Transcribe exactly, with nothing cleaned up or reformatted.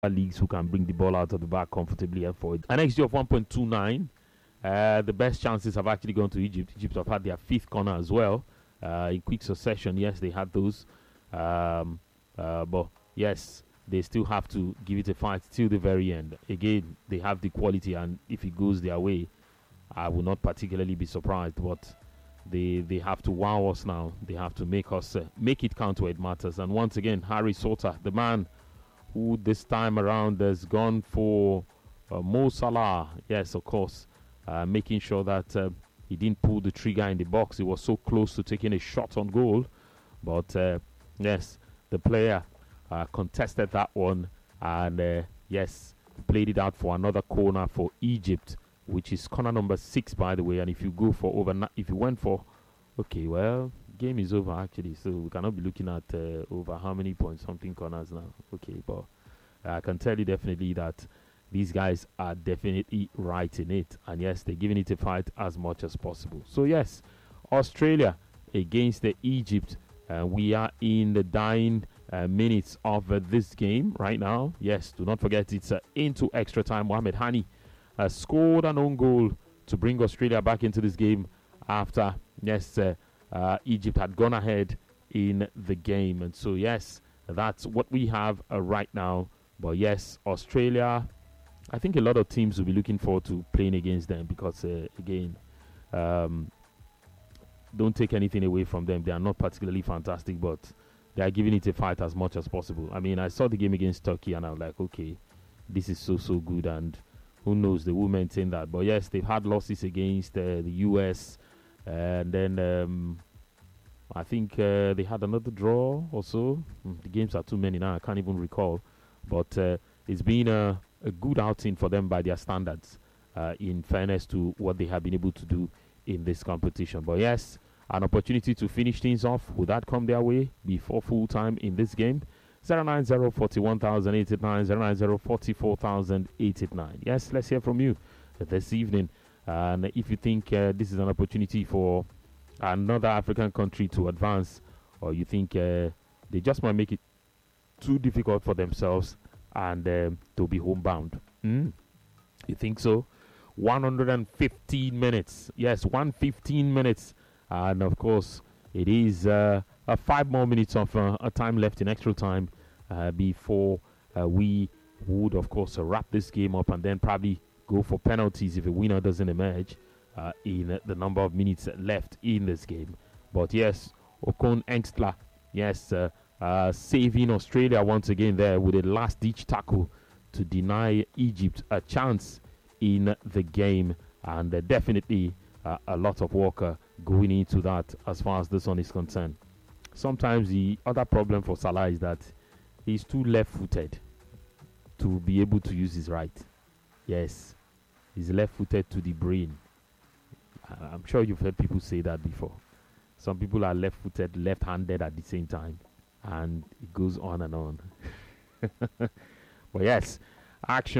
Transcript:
leagues who can bring the ball out of the back comfortably and forward. An X G of one point two nine. Uh, the best chances have actually gone to Egypt. Egypt have had their fifth corner as well uh, in quick succession. Yes, they had those. Um, uh, but yes, they still have to give it a fight till the very end. Again, they have the quality, and if it goes their way, I will not particularly be surprised. But they they have to wow us now. They have to make us uh, make it count where it matters. And once again, Harry Soter, the man who this time around has gone for uh, Mo Salah. Yes, of course, uh, making sure that uh, he didn't pull the trigger in the box. He was so close to taking a shot on goal. But uh, yes, the player uh, contested that one and uh, yes, played it out for another corner for Egypt, which is corner number six, by the way. And if you go for over, if you went for, okay, well, game is over actually, so we cannot be looking at uh, over how many points something corners now. Okay, but I can tell you definitely that these guys are definitely right in it, and yes, they're giving it a fight as much as possible. So yes, Australia against the Egypt. Uh, we are in the dying uh, minutes of uh, this game right now. Yes, do not forget it's uh, into extra time. Mohamed Hani uh, scored an own goal to bring Australia back into this game after yes. Uh, Uh, Egypt had gone ahead in the game, and so yes, that's what we have uh, right now. But yes, Australia, I think a lot of teams will be looking forward to playing against them because uh, again, um, don't take anything away from them. They are not particularly fantastic, but they are giving it a fight as much as possible. I mean, I saw the game against Turkey and I was like, okay, this is so so good, and who knows, they will maintain that. But yes, they've had losses against uh, the U S, and then um, I think uh, they had another draw or so. Mm, the games are too many now, I can't even recall. But uh, it's been a, a good outing for them by their standards, uh, in fairness to what they have been able to do in this competition. But yes, an opportunity to finish things off. Would that come their way before full time in this game? zero nine zero, four one thousand eight eight nine, zero nine zero, four four thousand eight eight nine. Yes, let's hear from you this evening. And if you think uh, this is an opportunity for another African country to advance, or you think uh, they just might make it too difficult for themselves and um, to be homebound. Mm. You think so? one hundred fifteen minutes. Yes, one hundred fifteen minutes. And of course, it is uh, uh, five more minutes of uh, a time left in extra time uh, before uh, we would, of course, uh, wrap this game up and then probably go for penalties if a winner doesn't emerge uh, in uh, the number of minutes left in this game. But yes, Okon Engstler, yes, uh, uh, saving Australia once again there with a last-ditch tackle to deny Egypt a chance in the game. And uh, definitely uh, a lot of work uh, going into that as far as this one is concerned. Sometimes the other problem for Salah is that he's too left-footed to be able to use his right. Yes, he's left-footed to the brain. I'm sure you've heard people say that before. Some people are left-footed, left-handed at the same time, and it goes on and on. But yes, action.